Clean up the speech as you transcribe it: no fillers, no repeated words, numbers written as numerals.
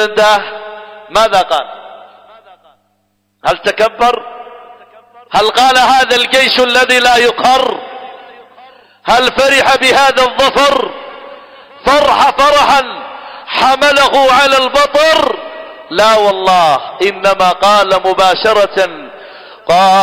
جنده ماذا قال؟ هل تكبر؟ هل قال هذا الجيش الذي لا يقهر؟ هل فرح بهذا الظفر فرحا حمله على البطر؟ لا والله، إنما قال مباشرة، قال